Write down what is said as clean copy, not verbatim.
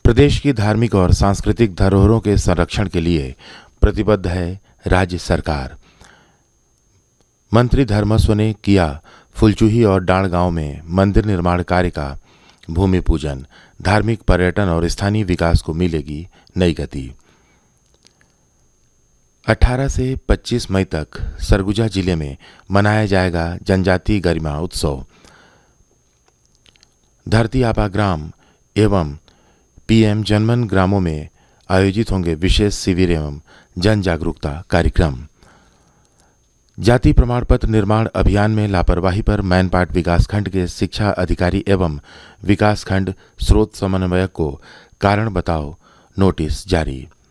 प्रदेश की धार्मिक और सांस्कृतिक धरोहरों के संरक्षण के लिए प्रतिबद्ध है राज्य सरकार। मंत्री धर्मस्व ने किया फुलचूही और डांड गांव में मंदिर निर्माण कार्य का भूमि पूजन। धार्मिक पर्यटन और स्थानीय विकास को मिलेगी नई गति। 18 से 25 मई तक सरगुजा जिले में मनाया जाएगा जनजातीय गरिमा उत्सव। धरती आबा ग्राम एवं पीएम जनमन ग्रामों में आयोजित होंगे विशेष शिविर एवं जन जागरूकता कार्यक्रम। जाति प्रमाण पत्र निर्माण अभियान में लापरवाही पर मैनपाट विकासखंड के शिक्षा अधिकारी एवं विकासखंड स्रोत समन्वयक को कारण बताओ नोटिस जारी।